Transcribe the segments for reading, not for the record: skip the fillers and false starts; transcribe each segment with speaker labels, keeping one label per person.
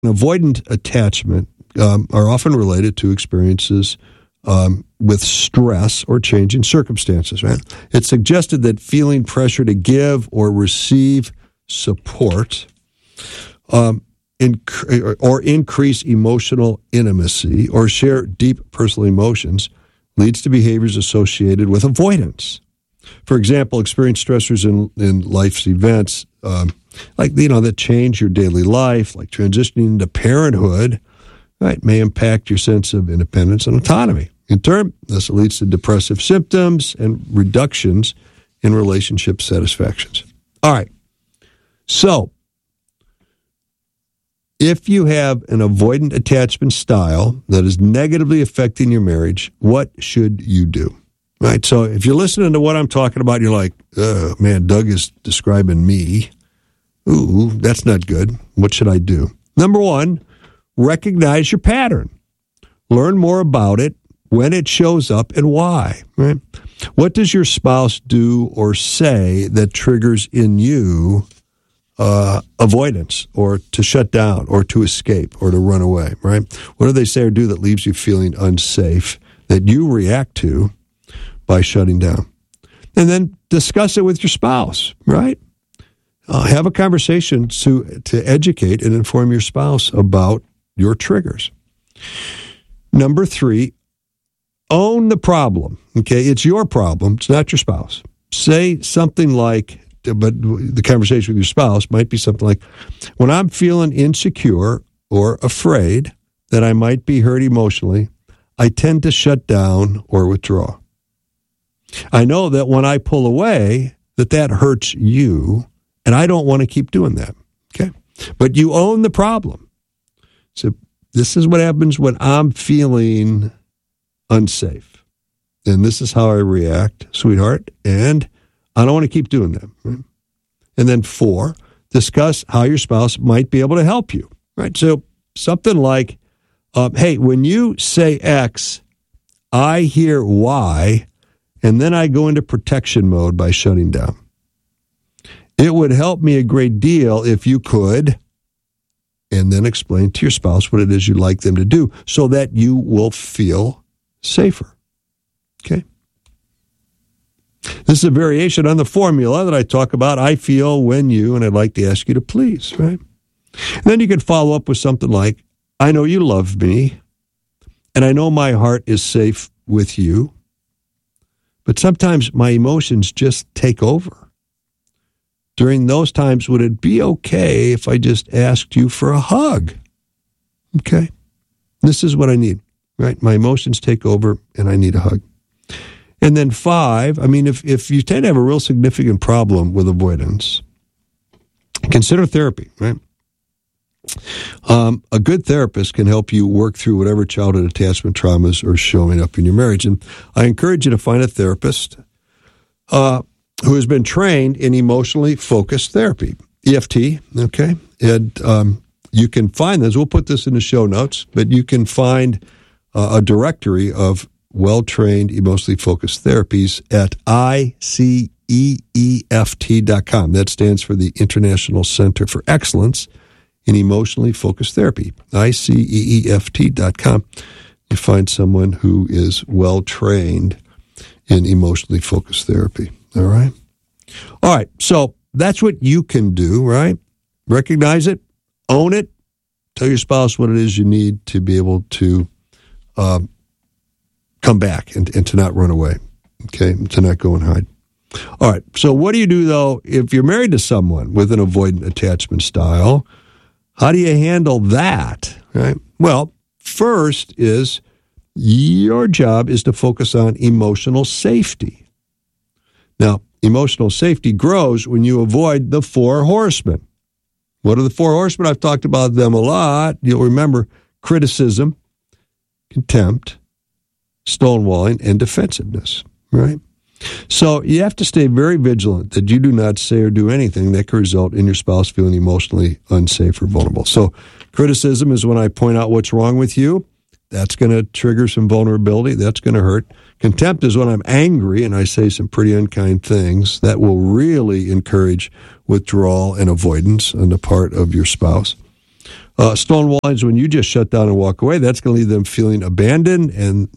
Speaker 1: avoidant attachment are often related to experiences with stress or changing circumstances, right? It's suggested that feeling pressure to give or receive support or increase emotional intimacy or share deep personal emotions leads to behaviors associated with avoidance. For example, experience stressors in life's events, that change your daily life, like transitioning into parenthood, right, may impact your sense of independence and autonomy. In turn, this leads to depressive symptoms and reductions in relationship satisfactions. All right. So, if you have an avoidant attachment style that is negatively affecting your marriage, what should you do? Right? So, if you're listening to what I'm talking about, you're like, oh, man, Doug is describing me. Ooh, that's not good. What should I do? Number one, recognize your pattern. Learn more about it, when it shows up, and why. Right? What does your spouse do or say that triggers in you avoidance or to shut down or to escape or to run away, right? What do they say or do that leaves you feeling unsafe that you react to by shutting down? And then discuss it with your spouse, right? Have a conversation to educate and inform your spouse about your triggers. Number three, own the problem, okay? It's your problem. It's not your spouse. Say something like, but the conversation with your spouse might be something like, when I'm feeling insecure or afraid that I might be hurt emotionally, I tend to shut down or withdraw. I know that when I pull away, that hurts you, and I don't want to keep doing that, okay? But you own the problem. So this is what happens when I'm feeling unsafe. And this is how I react, sweetheart, and I don't want to keep doing that. Right? And then 4, discuss how your spouse might be able to help you. Right? So something like, hey, when you say X, I hear Y, and then I go into protection mode by shutting down. It would help me a great deal if you could, and then explain to your spouse what it is you'd like them to do so that you will feel safer. Okay? This is a variation on the formula that I talk about. I feel when you, and I'd like to ask you to please, right? And then you can follow up with something like, I know you love me, and I know my heart is safe with you, but sometimes my emotions just take over. During those times, would it be okay if I just asked you for a hug? Okay? This is what I need, right? My emotions take over, and I need a hug. And then 5, if you tend to have a real significant problem with avoidance, consider therapy, right? A good therapist can help you work through whatever childhood attachment traumas are showing up in your marriage. And I encourage you to find a therapist who has been trained in emotionally focused therapy, EFT, okay? And you can find this. We'll put this in the show notes, but you can find a directory of well-trained, emotionally focused therapies at ICEEFT.com. That stands for the International Center for Excellence in Emotionally Focused Therapy, ICEEFT.com. You find someone who is well-trained in emotionally focused therapy, all right? All right, so that's what you can do, right? Recognize it, own it, tell your spouse what it is you need to be able to come back and to not run away, okay, to not go and hide. All right, so what do you do, though, if you're married to someone with an avoidant attachment style? How do you handle that, right? Well, first is your job is to focus on emotional safety. Now, emotional safety grows when you avoid the 4 horsemen. What are the 4 horsemen? I've talked about them a lot. You'll remember criticism, contempt, stonewalling, and defensiveness, right? So you have to stay very vigilant that you do not say or do anything that could result in your spouse feeling emotionally unsafe or vulnerable. So criticism is when I point out what's wrong with you. That's going to trigger some vulnerability. That's going to hurt. Contempt is when I'm angry and I say some pretty unkind things. That will really encourage withdrawal and avoidance on the part of your spouse. Stonewalling is when you just shut down and walk away. That's going to leave them feeling abandoned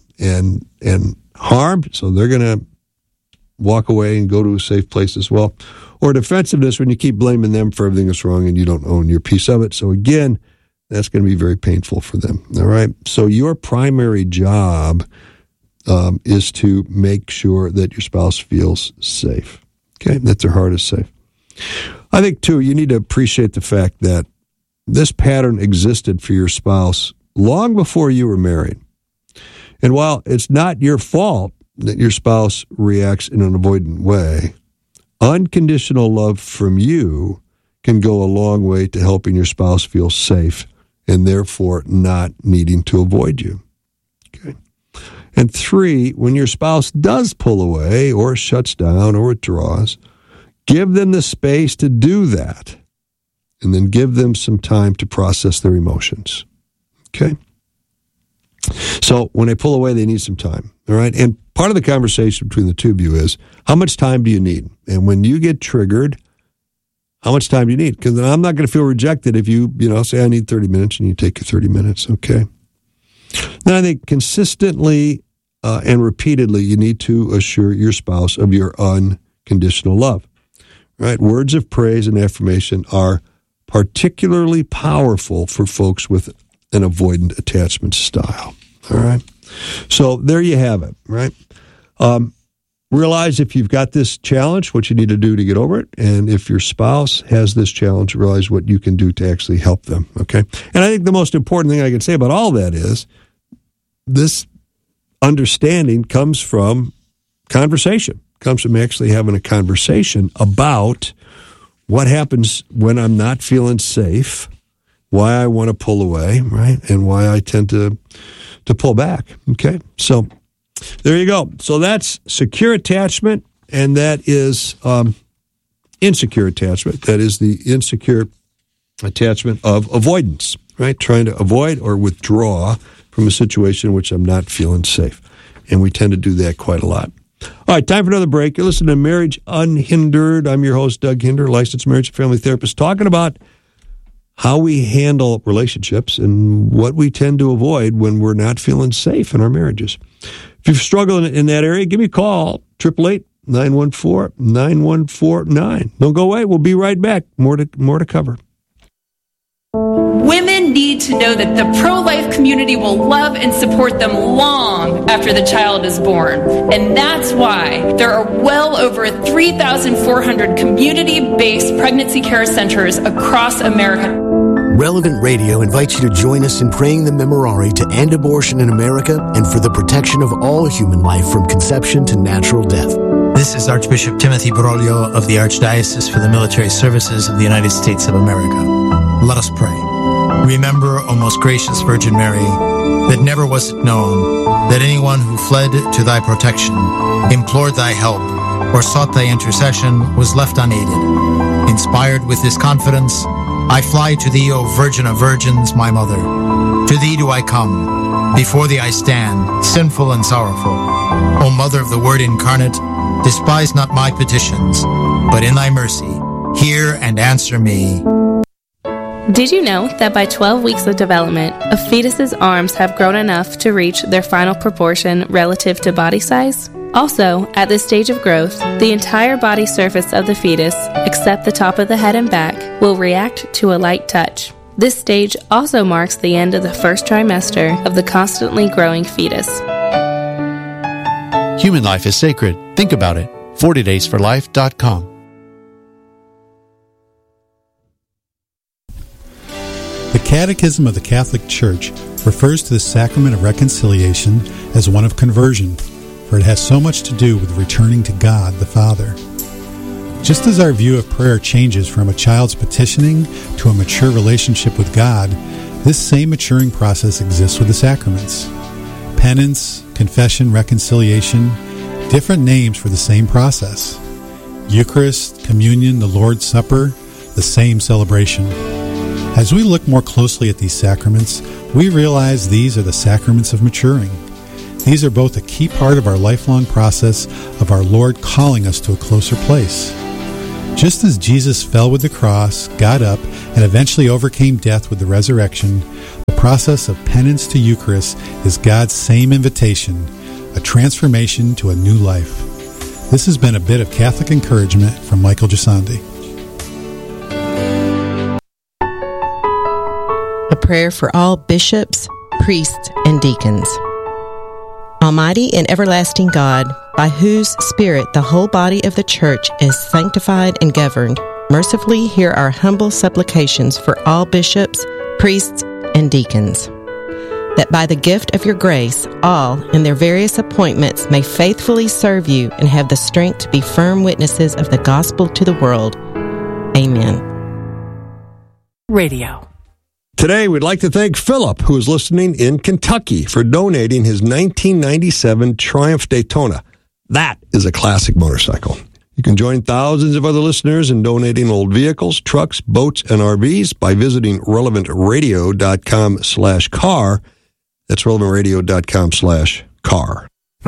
Speaker 1: and harmed, so they're going to walk away and go to a safe place as well. Or defensiveness, when you keep blaming them for everything that's wrong and you don't own your piece of it. So again, that's going to be very painful for them. All right. So your primary job is to make sure that your spouse feels safe. Okay, that their heart is safe. I think, too, you need to appreciate the fact that this pattern existed for your spouse long before you were married. And while it's not your fault that your spouse reacts in an avoidant way, unconditional love from you can go a long way to helping your spouse feel safe and therefore not needing to avoid you. Okay. And 3, when your spouse does pull away or shuts down or withdraws, give them the space to do that, and then give them some time to process their emotions. Okay? So when they pull away, they need some time. All right? And part of the conversation between the two of you is, how much time do you need? And when you get triggered, how much time do you need? Because I'm not going to feel rejected if you say I need 30 minutes and you take your 30 minutes. Okay? Then I think consistently and repeatedly, you need to assure your spouse of your unconditional love. Right? Words of praise and affirmation are particularly powerful for folks with an avoidant attachment style. All right? So there you have it, right? Realize if you've got this challenge, what you need to do to get over it. And if your spouse has this challenge, realize what you can do to actually help them, okay? And I think the most important thing I can say about all that is this understanding comes from conversation. Comes from actually having a conversation about what happens when I'm not feeling safe, why I want to pull away, right, and why I tend to pull back, okay? So there you go. So that's secure attachment, and that is insecure attachment. That is the insecure attachment of avoidance, right, trying to avoid or withdraw from a situation in which I'm not feeling safe, and we tend to do that quite a lot. All right, time for another break. You're listening to Marriage Unhindered. I'm your host, Doug Hinder, licensed marriage and family therapist, talking about how we handle relationships and what we tend to avoid when we're not feeling safe in our marriages. If you're struggling in that area, give me a call, 888-914-9149. Don't go away. We'll be right back. More to cover.
Speaker 2: Women need to know that the pro-life community will love and support them long after the child is born. And that's why there are well over 3,400 community-based pregnancy care centers across America.
Speaker 3: Relevant Radio invites you to join us in praying the Memorare to end abortion in America and for the protection of all human life from conception to natural death.
Speaker 4: This is Archbishop Timothy Broglio of the Archdiocese for the Military Services of the United States of America. Let us pray. Remember, O most gracious Virgin Mary, that never was it known that anyone who fled to thy protection, implored thy help, or sought thy intercession was left unaided. Inspired with this confidence, I fly to thee, O Virgin of Virgins, my Mother. To thee do I come. Before thee I stand, sinful and sorrowful. O Mother of the Word incarnate, despise not my petitions, but in thy mercy, hear and answer me.
Speaker 5: Did you know that by 12 weeks of development, a fetus's arms have grown enough to reach their final proportion relative to body size? Also, at this stage of growth, the entire body surface of the fetus, except the top of the head and back, will react to a light touch. This stage also marks the end of the first trimester of the constantly growing fetus.
Speaker 6: Human life is sacred. Think about it. 40daysforlife.com.
Speaker 7: The Catechism of the Catholic Church refers to the sacrament of reconciliation as one of conversion, for it has so much to do with returning to God the Father. Just as our view of prayer changes from a child's petitioning to a mature relationship with God, this same maturing process exists with the sacraments. Penance, confession, reconciliation, different names for the same process. Eucharist, communion, the Lord's Supper, the same celebration. As we look more closely at these sacraments, we realize these are the sacraments of maturing. These are both a key part of our lifelong process of our Lord calling us to a closer place. Just as Jesus fell with the cross, got up, and eventually overcame death with the resurrection, the process of penance to Eucharist is God's same invitation, a transformation to a new life. This has been a bit of Catholic encouragement from Michael Gisandi.
Speaker 8: A prayer for all bishops, priests, and deacons. Almighty and everlasting God, by whose Spirit the whole body of the Church is sanctified and governed, mercifully hear our humble supplications for all bishops, priests, and deacons, that by the gift of your grace, all, in their various appointments, may faithfully serve you and have the strength to be firm witnesses of the gospel to the world. Amen.
Speaker 9: Radio.
Speaker 1: Today, we'd like to thank Philip, who is listening in Kentucky, for donating his 1997 Triumph Daytona. That is a classic motorcycle. You can join thousands of other listeners in donating old vehicles, trucks, boats, and RVs by visiting relevantradio.com/car. That's relevantradio.com/car.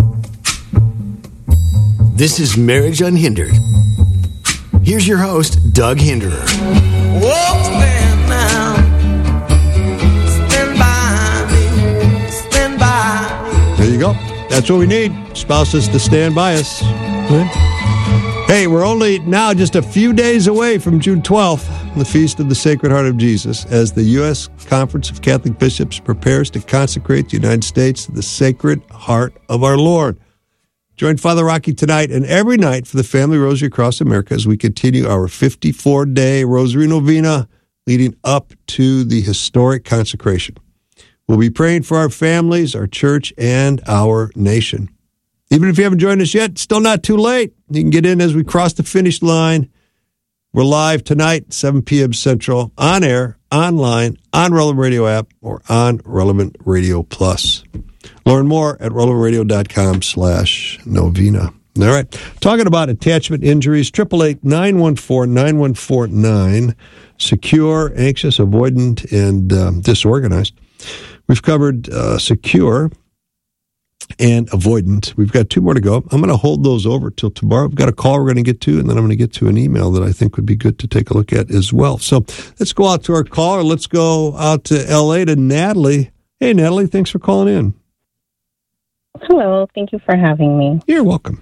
Speaker 3: This is Marriage Unhindered. Here's your host, Doug Hinderer.
Speaker 10: Whoa, stand now. Stand by me. Stand by me.
Speaker 1: There you go. That's what we need. Spouses to stand by us. Hey, we're only now just a few days away from June 12th, the Feast of the Sacred Heart of Jesus, as the U.S. Conference of Catholic Bishops prepares to consecrate the United States to the Sacred Heart of our Lord. Join Father Rocky tonight and every night for the Family Rosary across America as we continue our 54-day Rosary Novena leading up to the historic consecration. We'll be praying for our families, our church, and our nation. Even if you haven't joined us yet, it's still not too late. You can get in as we cross the finish line. We're live tonight, 7 p.m. Central, on air, online, on Relevant Radio app, or on Relevant Radio Plus. Learn more at relevantradio.com/novena. All right. Talking about attachment injuries, 888-914-9149. Secure, anxious, avoidant, and disorganized. We've covered secure and avoidant. We've got two more to go. I'm going to hold those over till tomorrow. We've got a call we're going to get to, and then I'm going to get to an email that I think would be good to take a look at as well. So let's go out to our caller. Let's go out to L.A. to Natalie. Hey, Natalie, thanks for calling in.
Speaker 11: Hello. Thank you for having me.
Speaker 1: You're welcome.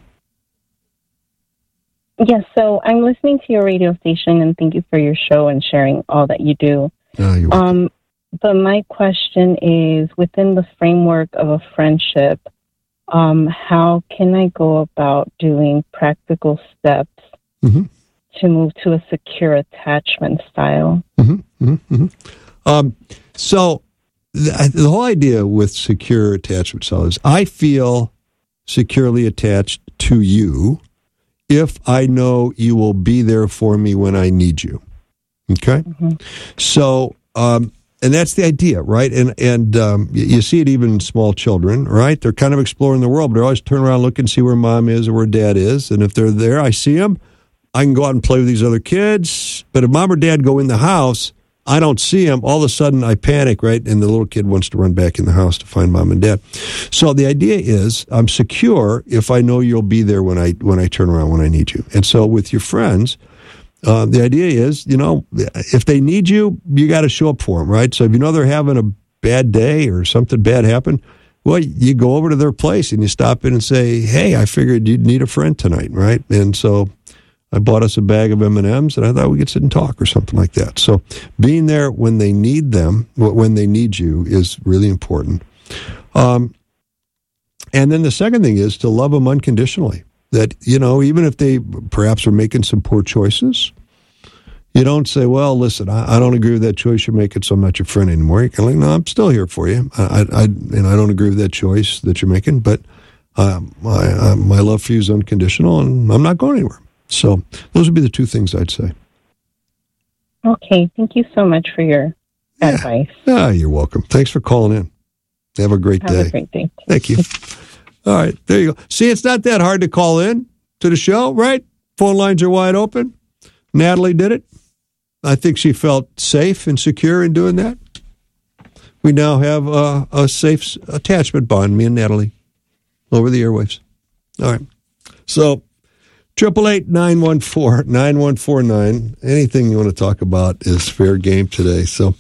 Speaker 11: Yes, so I'm listening to your radio station, and thank you for your show and sharing all that you do.
Speaker 1: You're welcome.
Speaker 11: But my question is, within the framework of a friendship, how can I go about doing practical steps to move to a secure attachment style?
Speaker 1: So the whole idea with secure attachment style is I feel securely attached to you if I know you will be there for me when I need you. Okay? So, and that's the idea, right? And you see it even in small children, right? They're kind of exploring the world, but they're always turn around, look and see where mom is or where dad is. And if they're there, I see them. I can go out and play with these other kids. But if mom or dad go in the house, I don't see them. All of a sudden, I panic, right? And the little kid wants to run back in the house to find mom and dad. So the idea is I'm secure if I know you'll be there when I turn around when I need you. And so with your friends, the idea is, if they need you, you got to show up for them, right? So if you know they're having a bad day or something bad happened, well, you go over to their place and you stop in and say, hey, I figured you'd need a friend tonight, right? And so I bought us a bag of M&Ms and I thought we could sit and talk or something like that. So being there when they need them, when they need you is really important. And then the second thing is to love them unconditionally. That, even if they perhaps are making some poor choices, you don't say, well, listen, I don't agree with that choice you're making, so I'm not your friend anymore. You can no, I'm still here for you. I don't agree with that choice that you're making, but my love for you is unconditional, and I'm not going anywhere. So those would be the two things I'd say.
Speaker 11: Okay. Thank you so much for your advice.
Speaker 1: You're welcome. Thanks for calling in. Have a great day.
Speaker 11: Have a great day.
Speaker 1: Thank you. All right, there you go. See, it's not that hard to call in to the show, right? Phone lines are wide open. Natalie did it. I think she felt safe and secure in doing that. We now have a safe attachment bond, me and Natalie, over the airwaves. All right. So 888-914-9149. Anything you want to talk about is fair game today. So,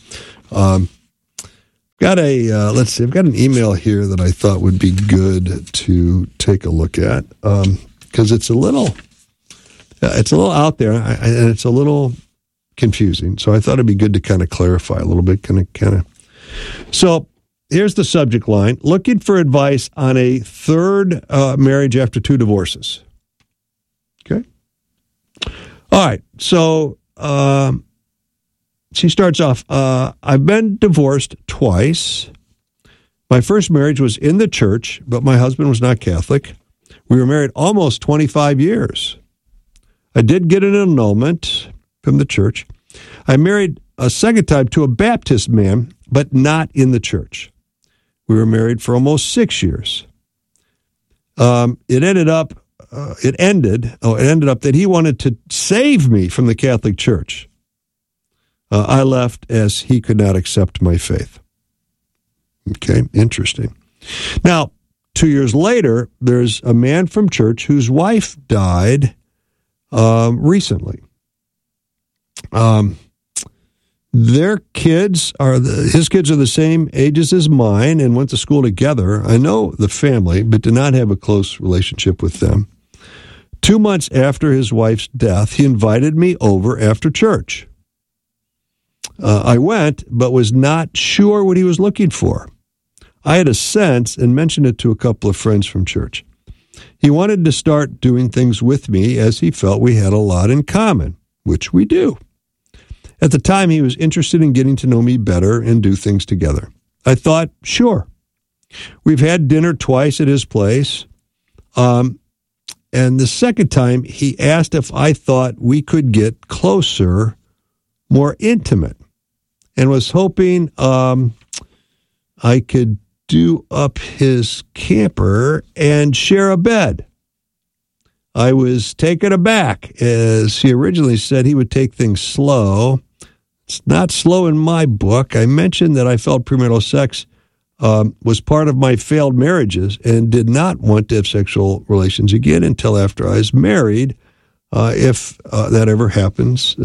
Speaker 1: let's see, I've got an email here that I thought would be good to take a look at, because it's a little out there, and it's a little confusing. So I thought it'd be good to kind of clarify a little bit, kind of. So here's the subject line: looking for advice on a third marriage after 2 divorces. Okay. All right. So she starts off, I've been divorced twice. My first marriage was in the church, but my husband was not Catholic. We were married almost 25 years. I did get an annulment from the church. I married a second time to a Baptist man, but not in the church. We were married for almost 6 years. It ended up that he wanted to save me from the Catholic Church. I left as he could not accept my faith. Okay, interesting. Now, 2 years later, there's a man from church whose wife died recently. His kids are the same ages as mine and went to school together. I know the family, but did not have a close relationship with them. 2 months after his wife's death, he invited me over after church. I went, but was not sure what he was looking for. I had a sense and mentioned it to a couple of friends from church. He wanted to start doing things with me as he felt we had a lot in common, which we do. At the time, he was interested in getting to know me better and do things together. I thought, sure. We've had dinner twice at his place. And the second time, he asked if I thought we could get closer, more intimate, and was hoping I could do up his camper and share a bed. I was taken aback, as he originally said he would take things slow. It's not slow in my book. I mentioned that I felt premarital sex was part of my failed marriages and did not want to have sexual relations again until after I was married, if that ever happens.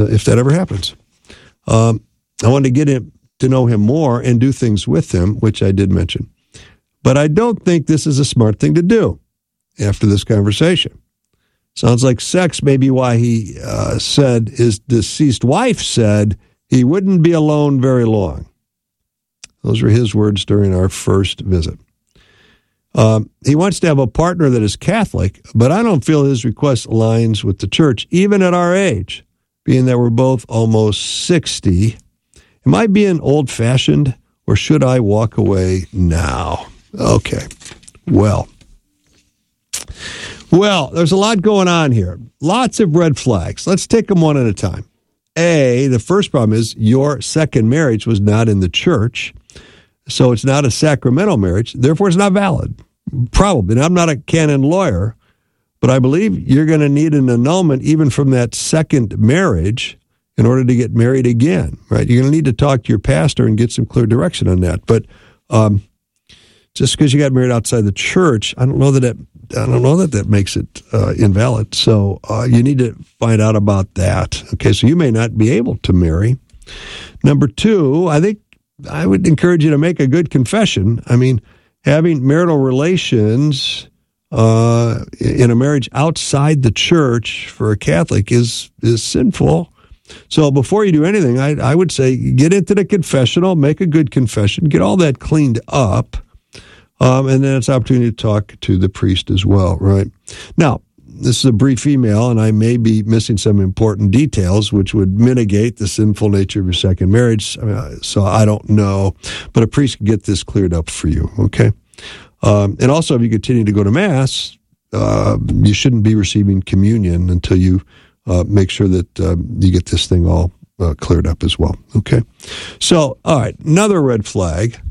Speaker 1: I wanted to get him to know him more and do things with him, which I did mention. But I don't think this is a smart thing to do after this conversation. Sounds like sex may be why he said his deceased wife said he wouldn't be alone very long. Those were his words during our first visit. He wants to have a partner that is Catholic, but I don't feel his request aligns with the church, even at our age, being that we're both almost 60. Am I being old-fashioned, or should I walk away now? Okay, well, there's a lot going on here. Lots of red flags. Let's take them one at a time. The first problem is your second marriage was not in the church, so it's not a sacramental marriage. Therefore, it's not valid. Probably. And I'm not a canon lawyer, but I believe you're going to need an annulment even from that second marriage in order to get married again, right? You're going to need to talk to your pastor and get some clear direction on that. But just because you got married outside the church, I don't know that makes it invalid. So you need to find out about that. Okay, so you may not be able to marry. Number two, I think I would encourage you to make a good confession. I mean, having marital relations in a marriage outside the church for a Catholic is sinful. So before you do anything, I would say get into the confessional, make a good confession, get all that cleaned up, and then it's an opportunity to talk to the priest as well, right? Now, this is a brief email, and I may be missing some important details which would mitigate the sinful nature of your second marriage, so I don't know, but a priest can get this cleared up for you, okay? And also, if you continue to go to Mass, you shouldn't be receiving communion until you make sure that you get this thing all cleared up as well, okay? So, all right, another red flag.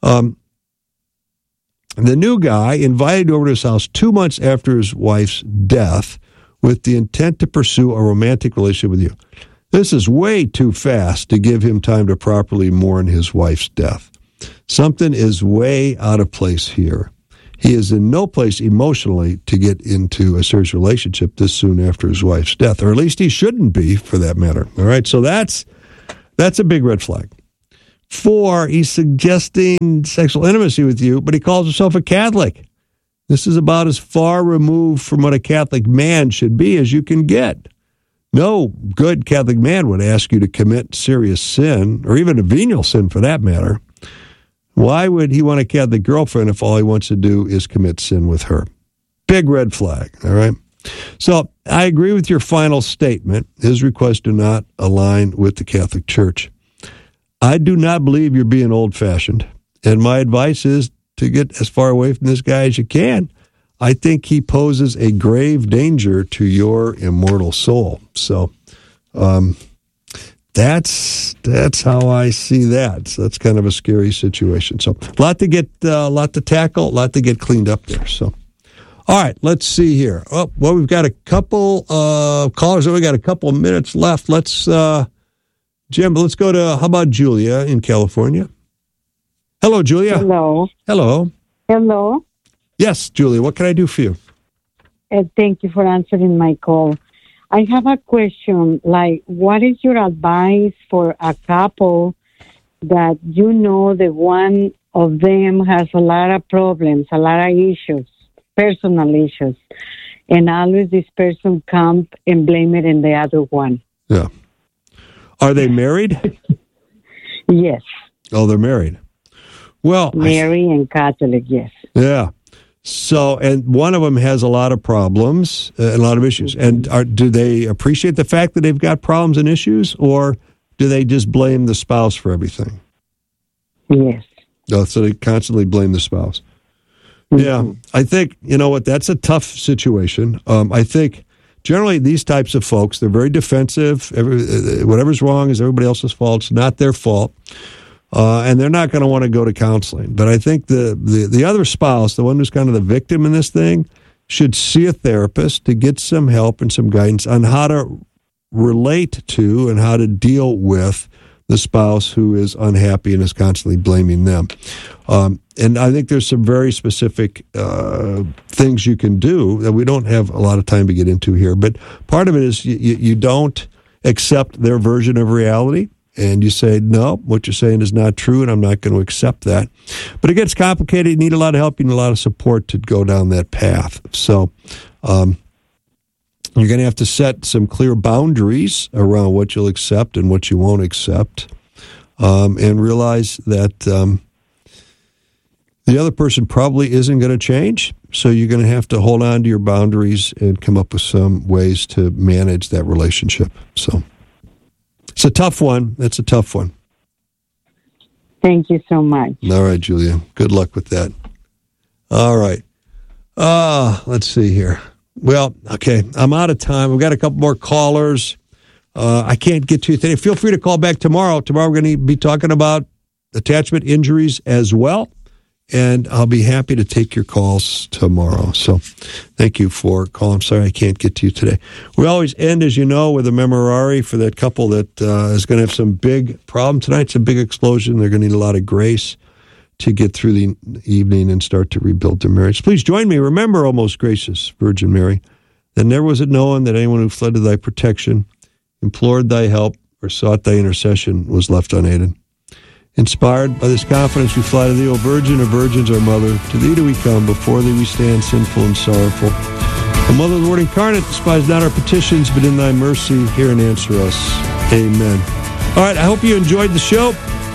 Speaker 1: The new guy invited you over to his house 2 months after his wife's death with the intent to pursue a romantic relationship with you. This is way too fast to give him time to properly mourn his wife's death. Something is way out of place here. He is in no place emotionally to get into a serious relationship this soon after his wife's death, or at least he shouldn't be, for that matter. All right, so that's a big red flag. 4, he's suggesting sexual intimacy with you, but he calls himself a Catholic. This is about as far removed from what a Catholic man should be as you can get. No good Catholic man would ask you to commit serious sin, or even a venial sin for that matter. Why would he want a Catholic girlfriend if all he wants to do is commit sin with her? Big red flag, all right? So I agree with your final statement. His requests do not align with the Catholic Church. I do not believe you're being old-fashioned, and my advice is to get as far away from this guy as you can. I think he poses a grave danger to your immortal soul. So that's how I see that. So that's kind of a scary situation. So a lot to tackle, a lot to get cleaned up there. So, all right, let's see here. Oh, well, we've got a couple callers. We got a couple minutes left. Let's, Jim, let's go to, how about Julia in California? Hello, Julia.
Speaker 9: Hello.
Speaker 1: Hello.
Speaker 9: Hello.
Speaker 1: Yes, Julia, what can I do for you?
Speaker 9: Thank you for answering my call. I have a question, like, what is your advice for a couple that the one of them has a lot of problems, a lot of issues, personal issues, and always this person comes and blame it in the other one?
Speaker 1: Yeah. Are they married?
Speaker 9: Yes.
Speaker 1: Oh, they're married. Well,
Speaker 9: Mary and Catholic, yes.
Speaker 1: Yeah. So, and one of them has a lot of problems, and a lot of issues. And do they appreciate the fact that they've got problems and issues, or do they just blame the spouse for everything?
Speaker 9: Yes.
Speaker 1: Oh, so they constantly blame the spouse. Mm-hmm. Yeah. I think, you know what, that's a tough situation. I think generally these types of folks, they're very defensive. Whatever's wrong is everybody else's fault. It's not their fault. And they're not going to want to go to counseling. But I think the other spouse, the one who's kind of the victim in this thing, should see a therapist to get some help and some guidance on how to relate to and how to deal with the spouse who is unhappy and is constantly blaming them. And I think there's some very specific things you can do that we don't have a lot of time to get into here. But part of it is you don't accept their version of reality. And you say, no, what you're saying is not true, and I'm not going to accept that. But it gets complicated. You need a lot of help. You need a lot of support to go down that path. So you're going to have to set some clear boundaries around what you'll accept and what you won't accept, and realize that the other person probably isn't going to change. So you're going to have to hold on to your boundaries and come up with some ways to manage that relationship. So it's a tough one. That's a tough one.
Speaker 9: Thank you so much.
Speaker 1: All right, Julia. Good luck with that. All right. Let's see here. Well, okay. I'm out of time. We've got a couple more callers. I can't get to you today. Feel free to call back tomorrow. Tomorrow we're going to be talking about attachment injuries as well. And I'll be happy to take your calls tomorrow. So thank you for calling. I'm sorry I can't get to you today. We always end, as you know, with a memorare for that couple that is going to have some big problem tonight. It's a big explosion. They're going to need a lot of grace to get through the evening and start to rebuild their marriage. Please join me. Remember, O most gracious Virgin Mary, that never was it known that anyone who fled to thy protection, implored thy help, or sought thy intercession was left unaided. Inspired by this confidence, we fly to thee, O Virgin of Virgins, our Mother. To thee do we come, before thee we stand sinful and sorrowful. O Mother of the Word incarnate, despise not our petitions, but in thy mercy hear and answer us. Amen. All right, I hope you enjoyed the show.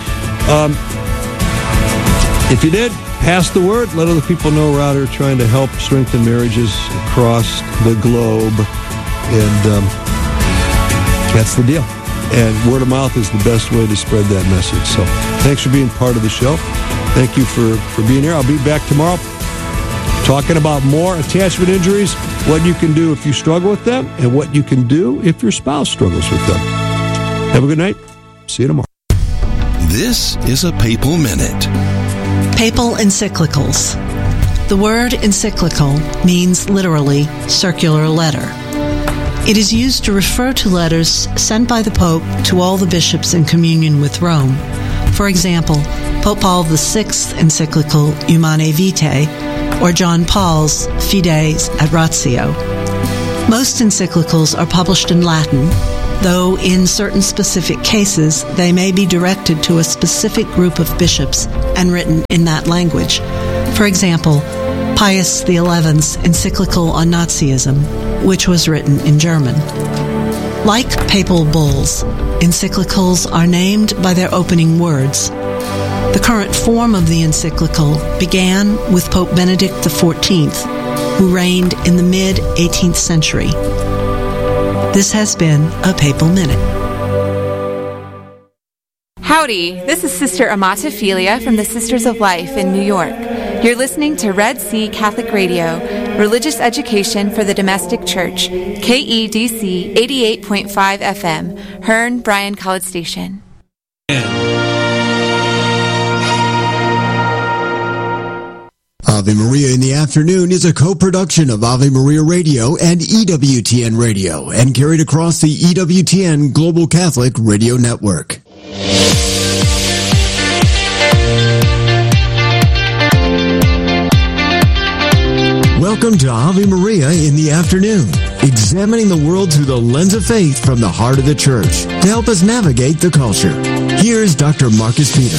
Speaker 1: If you did, pass the word. Let other people know we're out here trying to help strengthen marriages across the globe. And that's the deal. And word of mouth is the best way to spread that message. So thanks for being part of the show. Thank you for being here. I'll be back tomorrow talking about more attachment injuries, what you can do if you struggle with them, and what you can do if your spouse struggles with them. Have a good night. See you tomorrow.
Speaker 12: This is a Papal Minute.
Speaker 13: Papal encyclicals. The word encyclical means literally circular letter. It is used to refer to letters sent by the Pope to all the bishops in communion with Rome. For example, Pope Paul VI encyclical Humanae Vitae or John Paul's Fides et Ratio. Most encyclicals are published in Latin, though in certain specific cases they may be directed to a specific group of bishops and written in that language. For example, Pius XI's encyclical on Nazism, which was written in German. Like papal bulls, encyclicals are named by their opening words. The current form of the encyclical began with Pope Benedict XIV, who reigned in the mid-18th century. This has been a Papal Minute.
Speaker 14: Howdy, this is Sister Amata Philia from the Sisters of Life in New York. You're listening to Red Sea Catholic Radio, religious education for the domestic church, KEDC 88.5 FM, Hearn, Bryan College Station.
Speaker 15: Ave Maria in the Afternoon is a co-production of Ave Maria Radio and EWTN Radio and carried across the EWTN Global Catholic Radio Network. Welcome to Ave Maria in the Afternoon, examining the world through the lens of faith from the heart of the Church to help us navigate the culture. Here's Dr. Marcus Peter.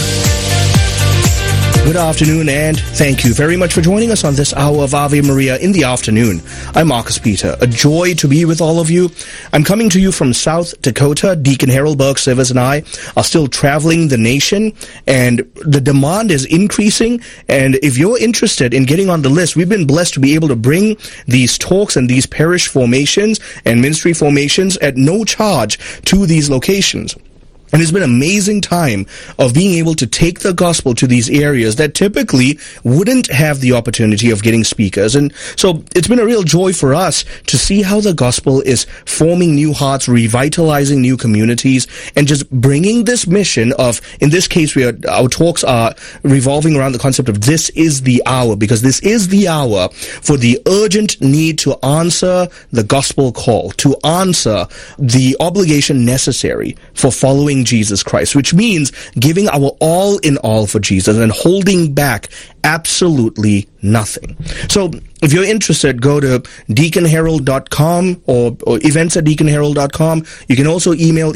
Speaker 16: Good afternoon, and thank you very much for joining us on this hour of Ave Maria in the Afternoon. I'm Marcus Peter. A joy to be with all of you. I'm coming to you from South Dakota. Deacon Harold Burke Sivers and I are still traveling the nation, and the demand is increasing. And if you're interested in getting on the list, we've been blessed to be able to bring these talks and these parish formations and ministry formations at no charge to these locations. And it's been an amazing time of being able to take the gospel to these areas that typically wouldn't have the opportunity of getting speakers. And so it's been a real joy for us to see how the gospel is forming new hearts, revitalizing new communities, and just bringing this mission of, in this case, our talks are revolving around the concept of this is the hour, because this is the hour for the urgent need to answer the gospel call, to answer the obligation necessary for following Jesus Christ, which means giving our all in all for Jesus and holding back absolutely nothing. So if you're interested, go to deaconharold.com or events@deaconharold.com. You can also email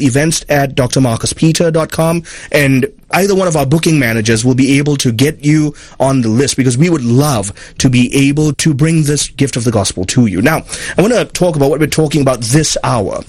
Speaker 16: events@drmarcuspeter.com, and either one of our booking managers will be able to get you on the list, because we would love to be able to bring this gift of the gospel to you. Now, I want to talk about what we're talking about this hour.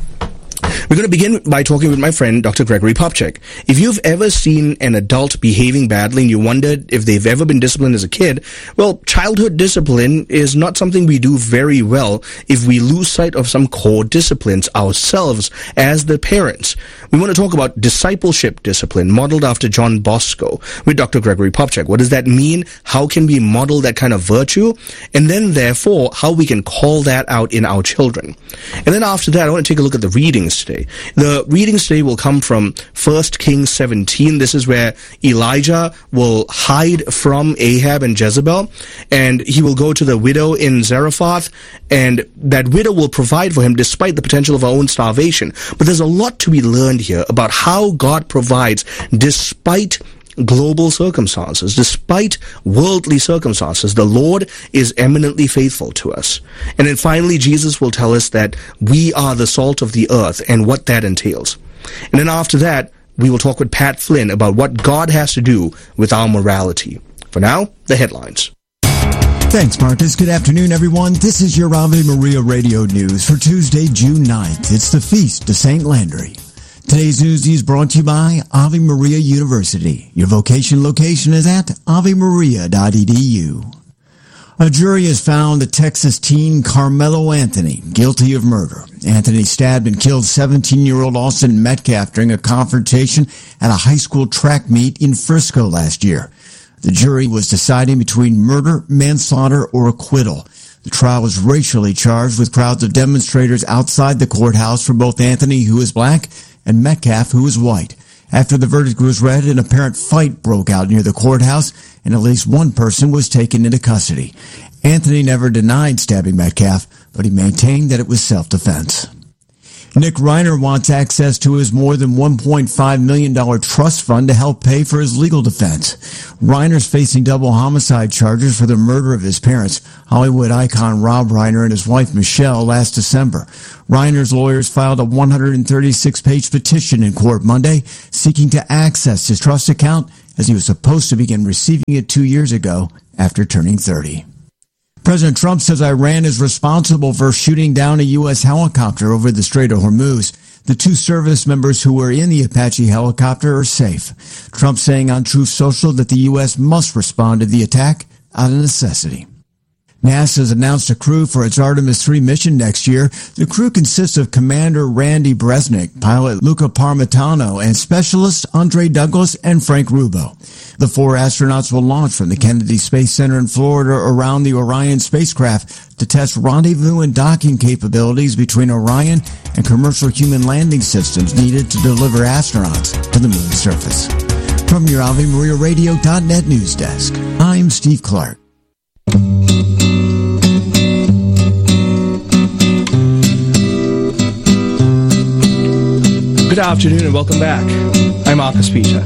Speaker 16: We're going to begin by talking with my friend, Dr. Gregory Popcak. If you've ever seen an adult behaving badly and you wondered if they've ever been disciplined as a kid, well, childhood discipline is not something we do very well if we lose sight of some core disciplines ourselves as the parents. We want to talk about discipleship discipline modeled after John Bosco with Dr. Gregory Popcak. What does that mean? How can we model that kind of virtue? And then, therefore, how we can call that out in our children. And then after that, I want to take a look at the readings today. The readings today will come from 1 Kings 17. This is where Elijah will hide from Ahab and Jezebel, and he will go to the widow in Zarephath, and that widow will provide for him despite the potential of her own starvation. But there's a lot to be learned here about how God provides despite global circumstances, despite worldly circumstances. The Lord is eminently faithful to us. And then finally, Jesus will tell us that we are the salt of the earth and what that entails. And then after that, we will talk with Pat Flynn about what God has to do with our morality. For now, the headlines.
Speaker 15: Thanks, Marcus. Good afternoon, everyone. This is your Ave Maria Radio News for Tuesday, June 9th. It's the Feast of St. Landry. Today's news is brought to you by Ave Maria University. Your vocation location is at avemaria.edu. A jury has found the Texas teen Carmelo Anthony guilty of murder. Anthony stabbed and killed 17-year-old Austin Metcalf during a confrontation at a high school track meet in Frisco last year. The jury was deciding between murder, manslaughter, or acquittal. The trial was racially charged with crowds of demonstrators outside the courthouse for both Anthony, who is black, and Metcalf, who is white. After the verdict was read, an apparent fight broke out near the courthouse, and at least one person was taken into custody. Anthony never denied stabbing Metcalf, but he maintained that it was self-defense. Nick Reiner wants access to his more than $1.5 million trust fund to help pay for his legal defense. Reiner's facing double homicide charges for the murder of his parents, Hollywood icon Rob Reiner and his wife Michelle, last December. Reiner's lawyers filed a 136-page petition in court Monday seeking to access his trust account as he was supposed to begin receiving it 2 years ago after turning 30. President Trump says Iran is responsible for shooting down a U.S. helicopter over the Strait of Hormuz. The 2 service members who were in the Apache helicopter are safe. Trump saying on Truth Social that the U.S. must respond to the attack out of necessity. NASA has announced a crew for its Artemis 3 mission next year. The crew consists of Commander Randy Bresnik, pilot Luca Parmitano, and specialists Andre Douglas and Frank Rubo. The 4 astronauts will launch from the Kennedy Space Center in Florida around the Orion spacecraft to test rendezvous and docking capabilities between Orion and commercial human landing systems needed to deliver astronauts to the moon's surface. From your AveMariaRadio.net news desk, I'm Steve Clark.
Speaker 16: Good afternoon and welcome back. I'm Marcus Peter.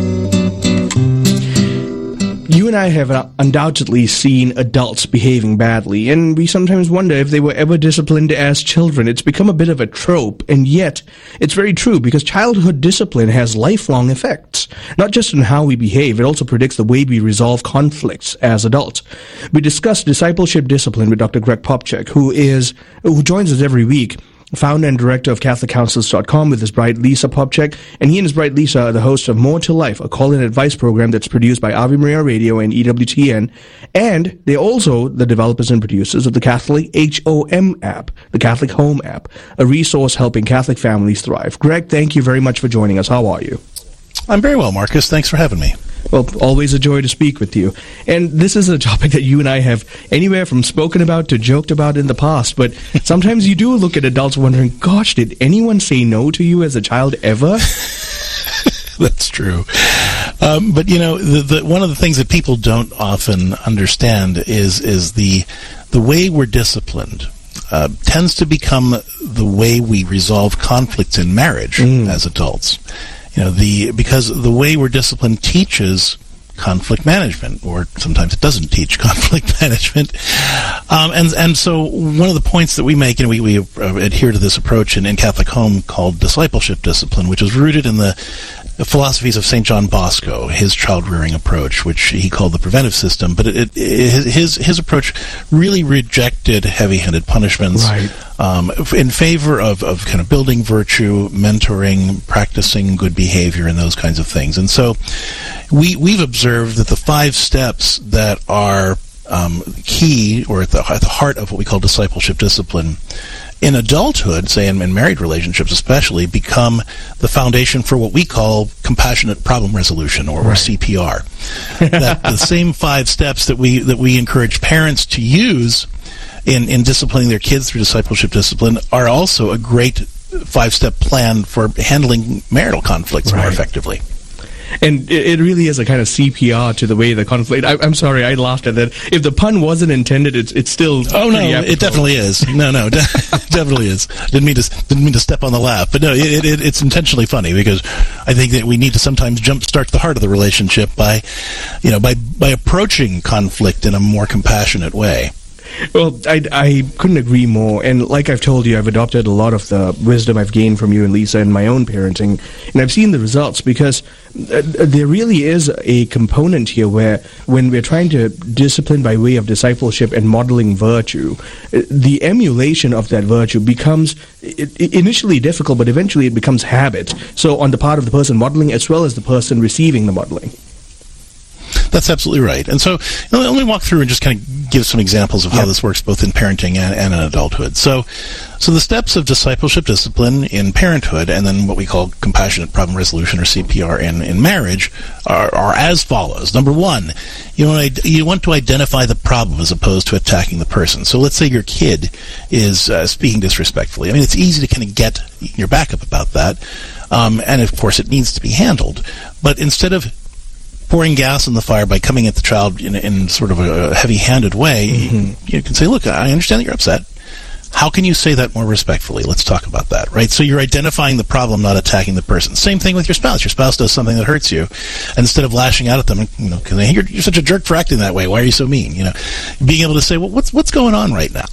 Speaker 16: You and I have undoubtedly seen adults behaving badly, and we sometimes wonder if they were ever disciplined as children. It's become a bit of a trope, and yet it's very true because childhood discipline has lifelong effects, not just on how we behave, it also predicts the way we resolve conflicts as adults. We discuss discipleship discipline with Dr. Greg Popcak, who joins us every week, founder and director of CatholicCounsels.com with his bride Lisa Popcak, and he and his bride Lisa are the hosts of More to Life, a call-in advice program that's produced by Ave Maria Radio and EWTN, and they're also the developers and producers of the Catholic HOM app, the Catholic Home app, a resource helping Catholic families thrive. Greg, thank you very much for joining us. How are you?
Speaker 6: I'm very well, Marcus. Thanks for having me.
Speaker 16: Well, always a joy to speak with you. And this is a topic that you and I have anywhere from spoken about to joked about in the past, but sometimes you do look at adults wondering, gosh, did anyone say no to you as a child ever?
Speaker 6: That's true. But, you know, one of the things that people don't often understand is the way we're disciplined tends to become the way we resolve conflicts in marriage as adults. You know, because the way we're disciplined teaches conflict management, or sometimes it doesn't teach conflict management. And so one of the points that we make, and we adhere to this approach in Catholic Home called discipleship discipline, which is rooted in the philosophies of St. John Bosco, his child-rearing approach, which he called the preventive system. But his approach really rejected heavy-handed punishments, right, in favor of kind of building virtue, mentoring, practicing good behavior, and those kinds of things. And so we've observed that the 5 steps that are key, or at the heart of what we call discipleship discipline, in adulthood, say in married relationships especially, become the foundation for what we call compassionate problem resolution, or CPR. That the same 5 steps that we encourage parents to use in disciplining their kids through discipleship discipline are also a great 5-step plan for handling marital conflicts more effectively.
Speaker 16: And it really is a kind of CPR to the way the conflict. I'm sorry, I laughed at that. If the pun wasn't intended, it's still. Oh no,
Speaker 6: it definitely is. No, definitely is. Didn't mean to step on the laugh, but no, it's intentionally funny because I think that we need to sometimes jumpstart the heart of the relationship by approaching conflict in a more compassionate way.
Speaker 16: Well, I couldn't agree more. And like I've told you, I've adopted a lot of the wisdom I've gained from you and Lisa in my own parenting. And I've seen the results because there really is a component here where when we're trying to discipline by way of discipleship and modeling virtue, the emulation of that virtue becomes initially difficult, but eventually it becomes habit. So on the part of the person modeling as well as the person receiving the modeling.
Speaker 6: That's absolutely right. And so let me walk through and just kind of give some examples of how this works both in parenting and in adulthood. So the steps of discipleship discipline in parenthood and then what we call compassionate problem resolution, or CPR, in marriage are as follows. Number 1, you want to identify the problem as opposed to attacking the person. So let's say your kid is speaking disrespectfully. I mean, it's easy to kind of get your back up about that. And of course it needs to be handled. But instead of pouring gas on the fire by coming at the child in sort of a heavy-handed way, you can say, look, I understand that you're upset. How can you say that more respectfully? Let's talk about that, right? So you're identifying the problem, not attacking the person. Same thing with your spouse. Your spouse does something that hurts you, and instead of lashing out at them, because you're such a jerk for acting that way. Why are you so mean? Being able to say, well, what's going on right now?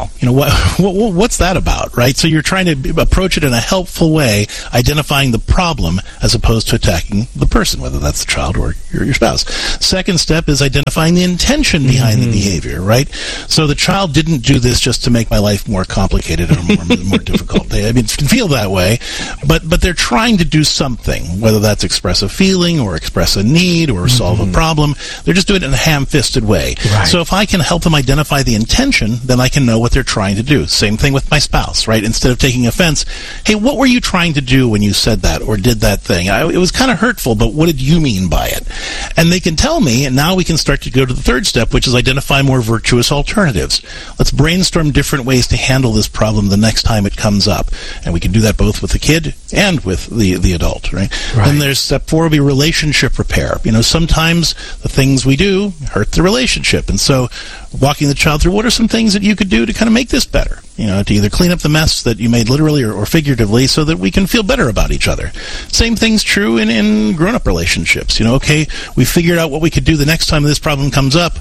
Speaker 6: What's that about, right? So you're trying to approach it in a helpful way, identifying the problem as opposed to attacking the person, whether that's the child or your spouse. Second step is identifying the intention behind the behavior, right? So the child didn't do this just to make my life more complicated or more difficult. It can feel that way, but they're trying to do something, whether that's express a feeling or express a need or solve a problem. They're just doing it in a ham-fisted way. Right. So if I can help them identify the intention, then I can know what they're trying to do. Same thing with my spouse, right? Instead of taking offense, hey, what were you trying to do when you said that or did that thing? It was kind of hurtful, but what did you mean by it? And they can tell me, and now we can start to go to the third step, which is identify more virtuous alternatives. Let's brainstorm different ways to handle this problem the next time it comes up. And we can do that both with the kid and with the adult, right? Then there's step 4 will be relationship repair. Sometimes the things we do hurt the relationship. And so walking the child through, what are some things that you could do to kind of make this better? To either clean up the mess that you made literally or figuratively so that we can feel better about each other. Same thing's true in grown-up relationships. Okay, we figured out what we could do the next time this problem comes up.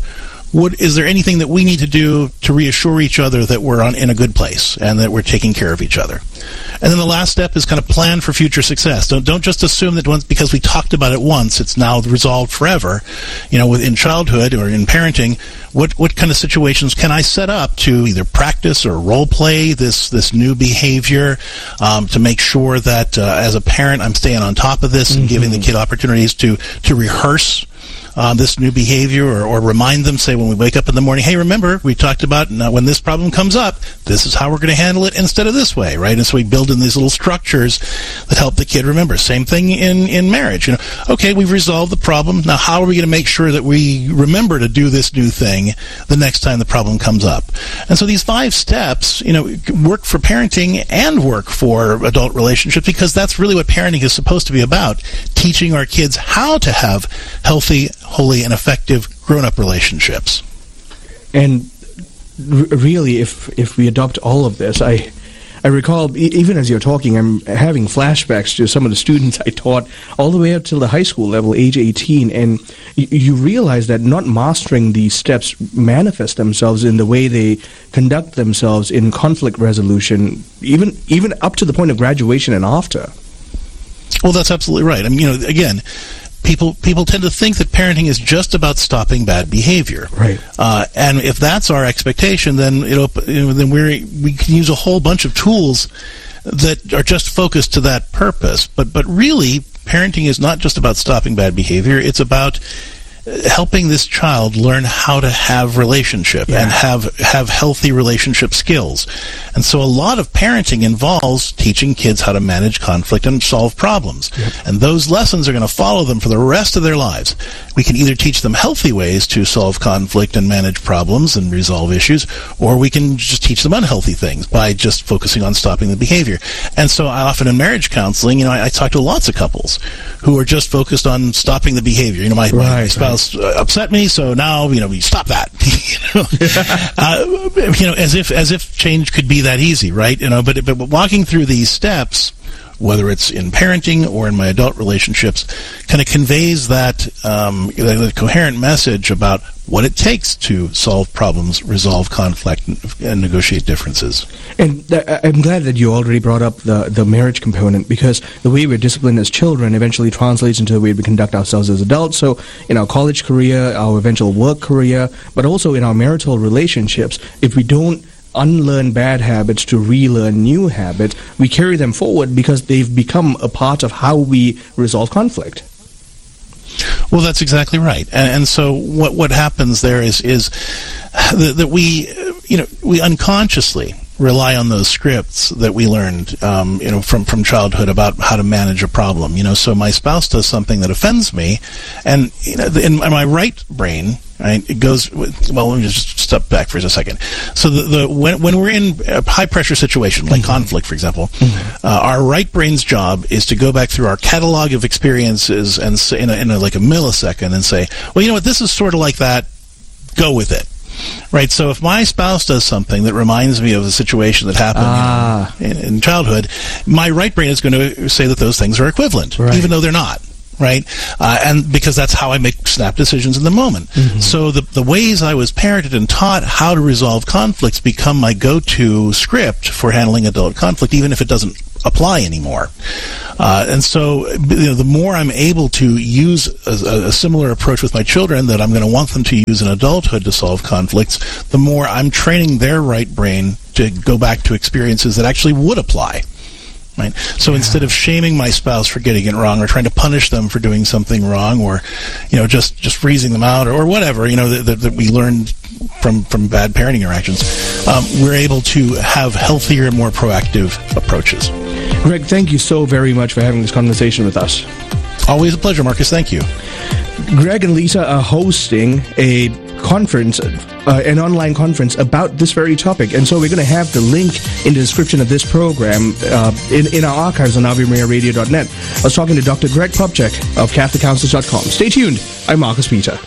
Speaker 6: Is there anything that we need to do to reassure each other that we're in a good place and that we're taking care of each other? And then the last step is kind of plan for future success. Don't just assume that because we talked about it once, it's now resolved forever. In childhood or in parenting, what kind of situations can I set up to either practice or role play this new behavior to make sure that as a parent I'm staying on top of this and giving the kid opportunities to rehearse this new behavior or remind them, say, when we wake up in the morning, hey, remember, we talked about when this problem comes up, this is how we're going to handle it instead of this way, right? And so we build in these little structures that help the kid remember. Same thing in marriage. Okay, we've resolved the problem. Now, how are we going to make sure that we remember to do this new thing the next time the problem comes up? And so these 5 steps, work for parenting and work for adult relationships, because that's really what parenting is supposed to be about, teaching our kids how to have healthy, holy, and effective grown-up relationships.
Speaker 16: And really, if we adopt all of this, I recall, even as you're talking, I'm having flashbacks to some of the students I taught all the way up till the high school level, age 18, and you realize that not mastering these steps manifest themselves in the way they conduct themselves in conflict resolution, even up to the point of graduation and after.
Speaker 6: Well, that's absolutely right. Again, people tend to think that parenting is just about stopping bad behavior,
Speaker 16: right?
Speaker 6: And if that's our expectation, then we can use a whole bunch of tools that are just focused to that purpose. But really, parenting is not just about stopping bad behavior; it's about helping this child learn how to have relationship and have healthy relationship skills. And so a lot of parenting involves teaching kids how to manage conflict and solve problems. And those lessons are going to follow them for the rest of their lives. We can either teach them healthy ways to solve conflict and manage problems and resolve issues, or we can just teach them unhealthy things by just focusing on stopping the behavior. And so I often in marriage counseling, I talk to lots of couples who are just focused on stopping the behavior. My spouse upset me, so now we stop that. As if change could be that easy, right? But walking through these steps, whether it's in parenting or in my adult relationships, kind of conveys that coherent message about what it takes to solve problems, resolve conflict, and negotiate differences. And
Speaker 16: I'm glad that you already brought up the marriage component, because the way we're disciplined as children eventually translates into the way we conduct ourselves as adults. So in our college career, our eventual work career, but also in our marital relationships, if we don't unlearn bad habits to relearn new habits, we carry them forward because they've become a part of how we resolve conflict.
Speaker 6: Well, that's exactly right. And so what happens there is that we unconsciously rely on those scripts that we learned, from childhood about how to manage a problem. So my spouse does something that offends me, and in my right brain, right, it goes. Well, let me just step back for a second. So when we're in a high pressure situation like conflict, for example, our right brain's job is to go back through our catalog of experiences and say, in a millisecond, and say, well, you know what, this is sort of like that. Go with it. Right, so if my spouse does something that reminds me of a situation that happened in childhood, my right brain is going to say that those things are equivalent, even though they're not. Right, and because that's how I make snap decisions in the moment. So the ways I was parented and taught how to resolve conflicts become my go-to script for handling adult conflict, even if it doesn't apply anymore. And so, the more I'm able to use a similar approach with my children that I'm going to want them to use in adulthood to solve conflicts, the more I'm training their right brain to go back to experiences that actually would apply. Right. So instead of shaming my spouse for getting it wrong, or trying to punish them for doing something wrong, or just freezing them out, or whatever that we learned from bad parenting interactions, we're able to have healthier and more proactive approaches.
Speaker 16: Greg, thank you so very much for having this conversation with us.
Speaker 6: Always a pleasure, Marcus. Thank you.
Speaker 16: Greg and Lisa are hosting a conference, an online conference about this very topic. And so we're going to have the link in the description of this program in our archives on AveMariaRadio.net. I was talking to Dr. Greg Popcak of CatholicCounselors.com. Stay tuned. I'm Marcus Peter.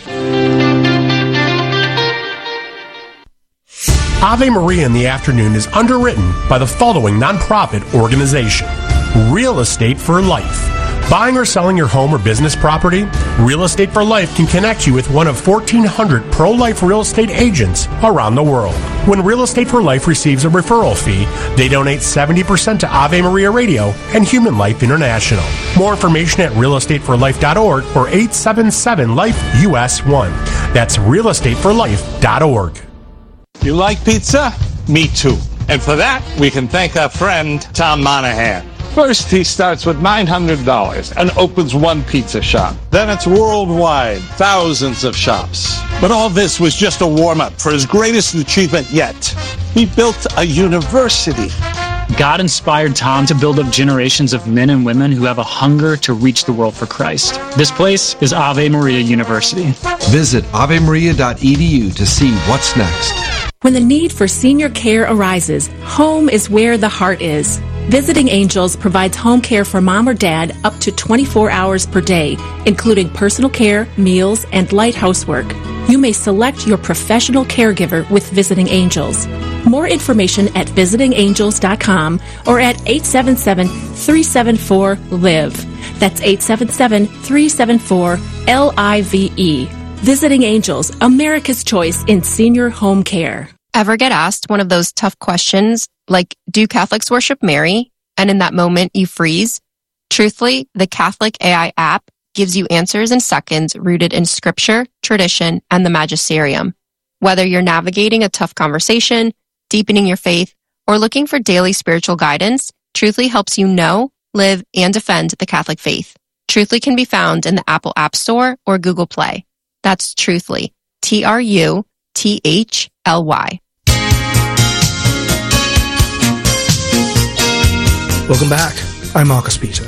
Speaker 17: Ave Maria in the Afternoon is underwritten by the following nonprofit organization: Real Estate for Life. Buying or selling your home or business property? Real Estate for Life can connect you with one of 1,400 pro-life real estate agents around the world. When Real Estate for Life receives a referral fee, they donate 70% to Ave Maria Radio and Human Life International. More information at realestateforlife.org or 877-LIFE-US1. That's realestateforlife.org.
Speaker 18: You like pizza? Me too. And for that, we can thank our friend Tom Monahan. First, he starts with $900 and opens one pizza shop. Then it's worldwide, thousands of shops. But all this was just a warm-up for his greatest achievement yet. He built a university.
Speaker 19: God inspired Tom to build up generations of men and women who have a hunger to reach the world for Christ. This place is Ave Maria University.
Speaker 20: Visit avemaria.edu to see what's next.
Speaker 21: When the need for senior care arises, home is where the heart is. Visiting Angels provides home care for mom or dad up to 24 hours per day, including personal care, meals, and light housework. You may select your professional caregiver with Visiting Angels. More information at visitingangels.com or at 877-374-LIVE. That's 877-374-LIVE. Visiting Angels, America's choice in senior home care.
Speaker 22: Ever get asked one of those tough questions, like, do Catholics worship Mary? And in that moment, you freeze? Truthfully, the Catholic AI app gives you answers in seconds rooted in scripture, tradition, and the magisterium. Whether you're navigating a tough conversation, deepening your faith, or looking for daily spiritual guidance, Truthfully helps you know, live, and defend the Catholic faith. Truthfully can be found in the Apple App Store or Google Play. That's Truthfully. TRUTHLY.
Speaker 16: Welcome back. I'm Marcus Peter.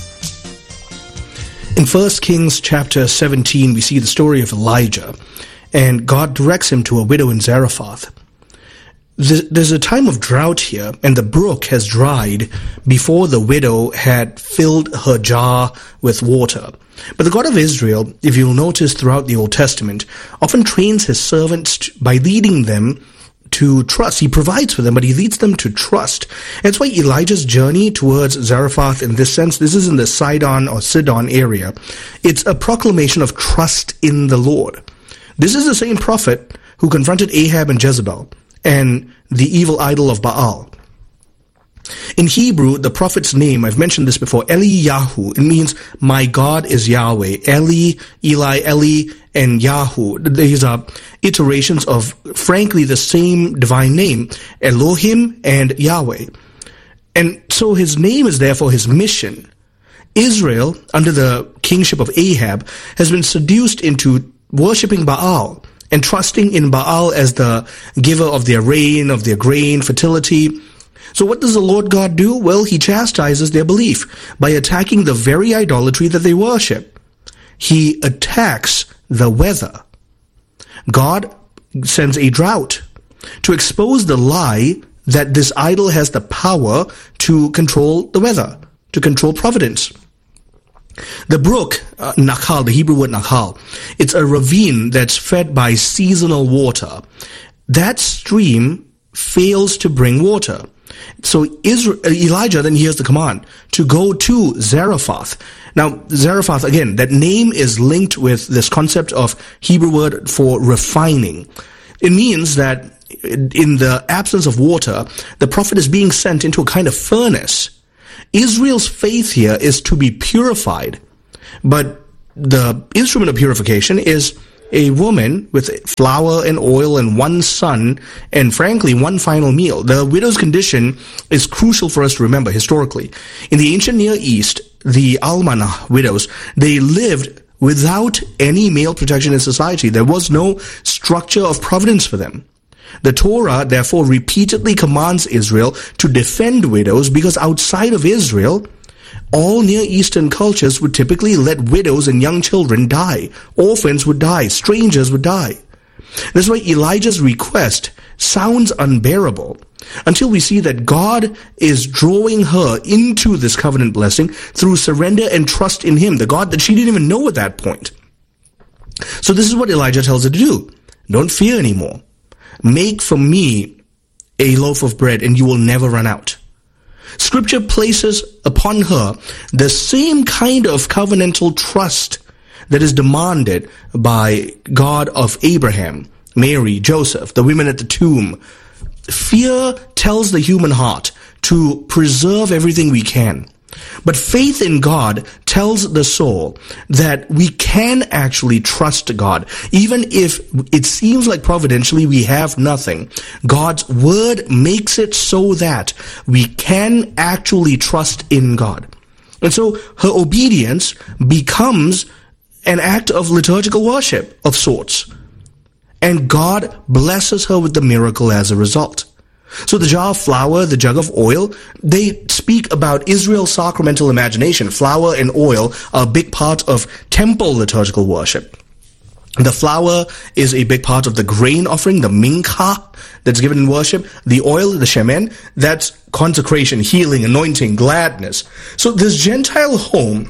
Speaker 16: In 1 Kings chapter 17, we see the story of Elijah, and God directs him to a widow in Zarephath. There's a time of drought here, and the brook has dried before the widow had filled her jar with water. But the God of Israel, if you'll notice throughout the Old Testament, often trains his servants by leading them to trust. He provides for them, but he leads them to trust. That's why Elijah's journey towards Zarephath, in this sense, this is in the Sidon or Sidon area. It's a proclamation of trust in the Lord. This is the same prophet who confronted Ahab and Jezebel and the evil idol of Baal. In Hebrew, the prophet's name, I've mentioned this before, Eliyahu. It means, my God is Yahweh. Eli, Eli, and Yahu. These are iterations of, frankly, the same divine name, Elohim and Yahweh. And so his name is therefore his mission. Israel, under the kingship of Ahab, has been seduced into worshipping Baal and trusting in Baal as the giver of their rain, of their grain, fertility. So what does the Lord God do? Well, he chastises their belief by attacking the very idolatry that they worship. He attacks the weather. God sends a drought to expose the lie that this idol has the power to control the weather, to control providence. The brook, Nakal, the Hebrew word Nakal, it's a ravine that's fed by seasonal water. that stream fails to bring water. So Elijah then hears the command to go to Zarephath. Now, Zarephath, again, that name is linked with this concept of Hebrew word for refining. It means that in the absence of water, the prophet is being sent into a kind of furnace. Israel's faith here is to be purified, but the instrument of purification is a woman with flour and oil and one son and, frankly, one final meal. The widow's condition is crucial for us to remember historically. In the ancient Near East, the almanah widows, they lived without any male protection in society. There was no structure of providence for them. The Torah, therefore, repeatedly commands Israel to defend widows because outside of Israel, all Near Eastern cultures would typically let widows and young children die. Orphans would die. Strangers would die. That's why Elijah's request sounds unbearable until we see that God is drawing her into this covenant blessing through surrender and trust in Him, the God that she didn't even know at that point. So this is what Elijah tells her to do. Don't fear anymore. Make for me a loaf of bread and you will never run out. Scripture places upon her the same kind of covenantal trust that is demanded by God of Abraham, Mary, Joseph, the women at the tomb. Fear tells the human heart to preserve everything we can. But faith in God tells the soul that we can actually trust God. Even if it seems like providentially we have nothing, God's word makes it so that we can actually trust in God. And so her obedience becomes an act of liturgical worship of sorts. And God blesses her with the miracle as a result. So the jar of flour, the jug of oil, they speak about Israel's sacramental imagination. Flour and oil are a big part of temple liturgical worship. The flour is a big part of the grain offering, the mincha, that's given in worship. The oil, the shemen, that's consecration, healing, anointing, gladness. So this Gentile home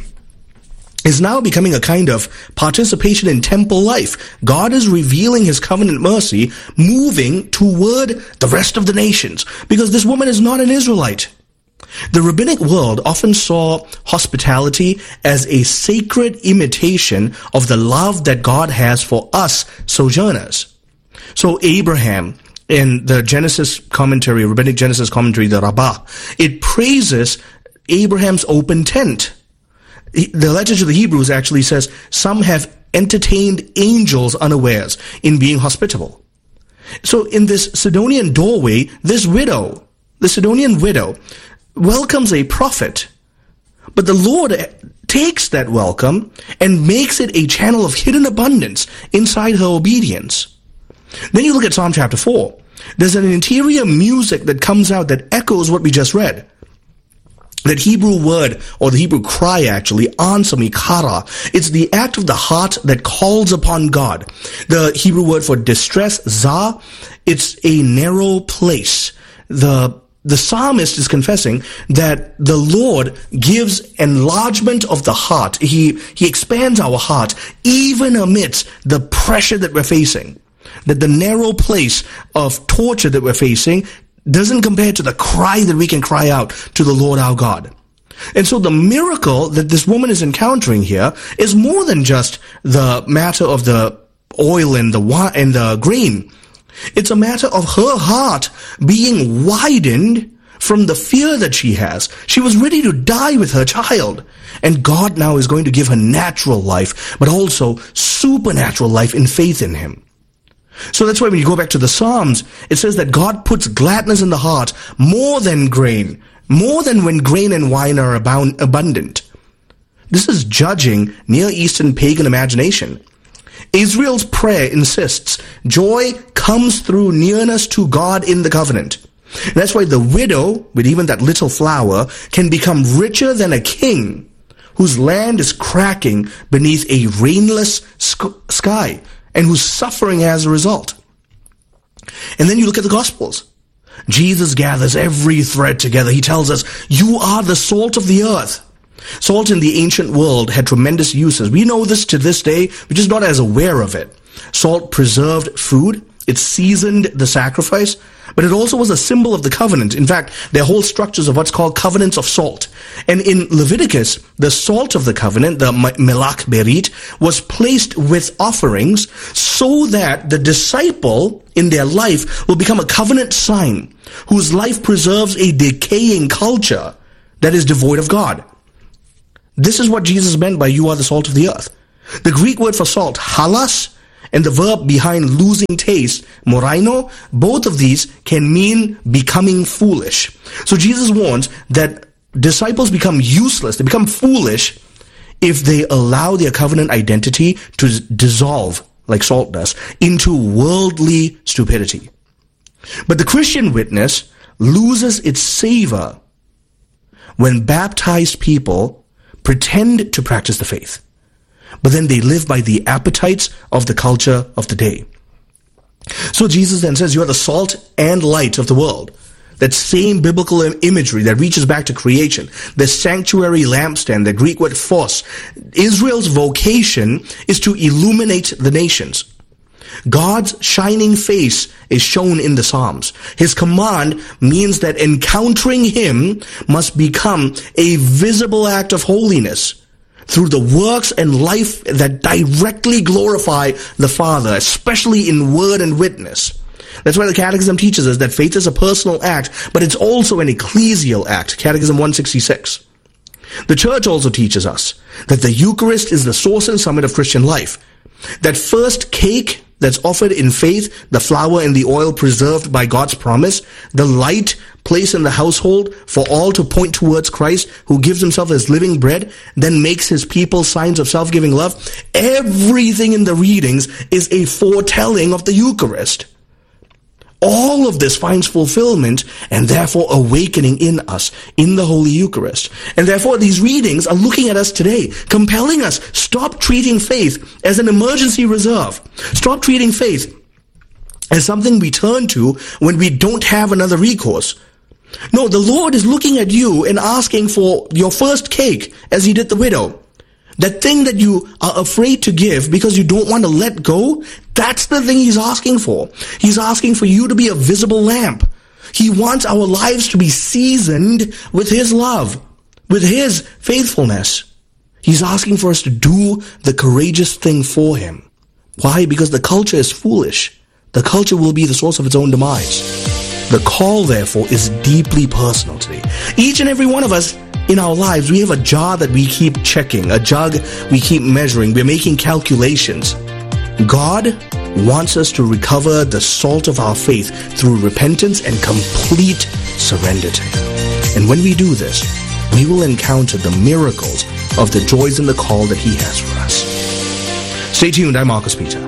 Speaker 16: is now becoming a kind of participation in temple life. God is revealing His covenant mercy, moving toward the rest of the nations, because this woman is not an Israelite. The rabbinic world often saw hospitality as a sacred imitation of the love that God has for us sojourners. So Abraham, in the Genesis commentary, rabbinic Genesis commentary, the Rabbah, it praises Abraham's open tent. The letter to the Hebrews actually says, some have entertained angels unawares in being hospitable. So in this Sidonian doorway, this widow, the Sidonian widow, welcomes a prophet. But the Lord takes that welcome and makes it a channel of hidden abundance inside her obedience. Then you look at Psalm chapter 4. There's an interior music that comes out that echoes what we just read. That Hebrew word, or the Hebrew cry actually, answer me, kara. It's the act of the heart that calls upon God. The Hebrew word for distress, zah, it's a narrow place. The psalmist is confessing that the Lord gives enlargement of the heart. He expands our heart even amidst the pressure that we're facing. That the narrow place of torture that we're facing doesn't compare to the cry that we can cry out to the Lord our God. And so the miracle that this woman is encountering here is more than just the matter of the oil and the wine and the grain. It's a matter of her heart being widened from the fear that she has. She was ready to die with her child. And God now is going to give her natural life, but also supernatural life in faith in Him. So that's why when you go back to the Psalms, it says that God puts gladness in the heart more than grain, more than when grain and wine are abundant. This is judging Near Eastern pagan imagination. Israel's prayer insists joy comes through nearness to God in the covenant. And that's why the widow, with even that little flour, can become richer than a king whose land is cracking beneath a rainless sky, and who's suffering as a result. And then you look at the Gospels. Jesus gathers every thread together. He tells us, you are the salt of the earth. Salt in the ancient world had tremendous uses. We know this to this day, we're just not as aware of it. Salt preserved food. It seasoned the sacrifice, but it also was a symbol of the covenant. In fact, their whole structures of what's called covenants of salt. And in Leviticus, the salt of the covenant, the melach berit, was placed with offerings so that the disciple in their life will become a covenant sign whose life preserves a decaying culture that is devoid of God. This is what Jesus meant by "you are the salt of the earth." The Greek word for salt, halas, and the verb behind losing taste, moraino, both of these can mean becoming foolish. So Jesus warns that disciples become useless, they become foolish if they allow their covenant identity to dissolve, like salt does, into worldly stupidity. But the Christian witness loses its savor when baptized people pretend to practice the faith, but then they live by the appetites of the culture of the day. So Jesus then says, you are the salt and light of the world. That same biblical imagery that reaches back to creation. The sanctuary lampstand, the Greek word phos. Israel's vocation is to illuminate the nations. God's shining face is shown in the Psalms. His command means that encountering Him must become a visible act of holiness through the works and life that directly glorify the Father, especially in word and witness. That's why the Catechism teaches us that faith is a personal act, but it's also an ecclesial act. Catechism 166. The Church also teaches us that the Eucharist is the source and summit of Christian life. That first cake that's offered in faith, the flour and the oil preserved by God's promise, the light placed in the household for all to point towards Christ, who gives Himself as living bread, then makes His people signs of self-giving love. Everything in the readings is a foretelling of the Eucharist. All of this finds fulfillment and therefore awakening in us in the Holy Eucharist. And therefore these readings are looking at us today, compelling us, stop treating faith as an emergency reserve. Stop treating faith as something we turn to when we don't have another recourse. No, the Lord is looking at you and asking for your first cake as He did the widow. That thing that you are afraid to give because you don't want to let go, that's the thing He's asking for. He's asking for you to be a visible lamp. He wants our lives to be seasoned with His love, with His faithfulness. He's asking for us to do the courageous thing for Him. Why? Because the culture is foolish. The culture will be the source of its own demise. The call, therefore, is deeply personal today. Each and every one of us in our lives, we have a jar that we keep checking, a jug we keep measuring. We're making calculations. God wants us to recover the salt of our faith through repentance and complete surrender to Him. And when we do this, we will encounter the miracles of the joys and the call that He has for us. Stay tuned. I'm Marcus Peter.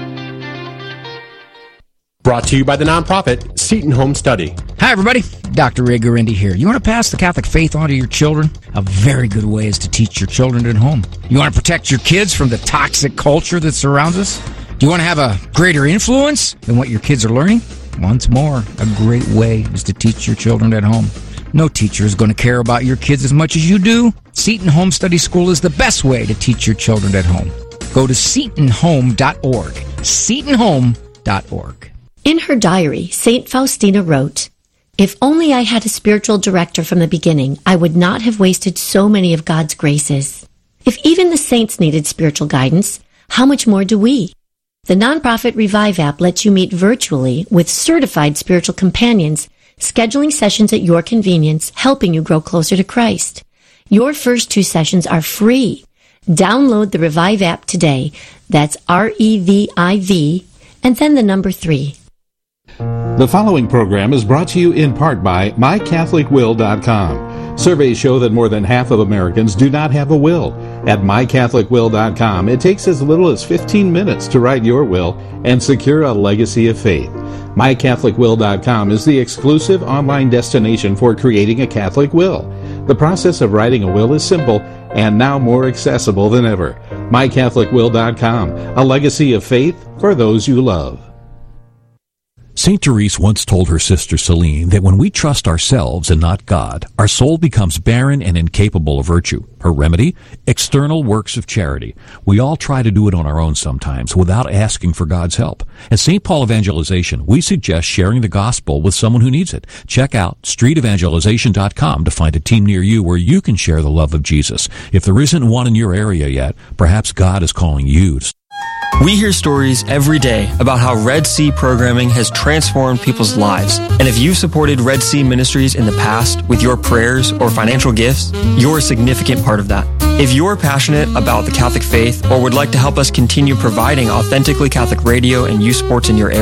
Speaker 17: Brought to you by the nonprofit Seton Home Study.
Speaker 2: Hi, everybody. Dr. Ray Guarendi here. You want to pass the Catholic faith on to your children? A very good way is to teach your children at home. You want to protect your kids from the toxic culture that surrounds us? Do you want to have a greater influence than what your kids are learning? Once more, a great way is to teach your children at home. No teacher is going to care about your kids as much as you do. Seton Home Study School is the best way to teach your children at home. Go to setonhome.org. setonhome.org.
Speaker 4: In her diary, St. Faustina wrote, "If only I had a spiritual director from the beginning, I would not have wasted so many of God's graces. If even the saints needed spiritual guidance, how much more do we?" The nonprofit Revive app lets you meet virtually with certified spiritual companions, scheduling sessions at your convenience, helping you grow closer to Christ. Your first 2 sessions are free. Download the Revive app today. That's REVIV, and then the number 3.
Speaker 23: The following program is brought to you in part by MyCatholicWill.com. Surveys show that more than half of Americans do not have a will. At MyCatholicWill.com, it takes as little as 15 minutes to write your will and secure a legacy of faith. MyCatholicWill.com is the exclusive online destination for creating a Catholic will. The process of writing a will is simple and now more accessible than ever. MyCatholicWill.com, a legacy of faith for those you love.
Speaker 5: St. Therese once told her sister Celine that when we trust ourselves and not God, our soul becomes barren and incapable of virtue. Her remedy? External works of charity. We all try to do it on our own sometimes without asking for God's help. At St. Paul Evangelization, we suggest sharing the gospel with someone who needs it. Check out streetevangelization.com to find a team near you where you can share the love of Jesus. If there isn't one in your area yet, perhaps God is calling you to.
Speaker 7: We hear stories every day about how Red Sea programming has transformed people's lives. And if you've supported Red Sea Ministries in the past with your prayers or financial gifts, you're a significant part of that. If you're passionate about the Catholic faith or would like to help us continue providing authentically Catholic radio and youth sports in your area,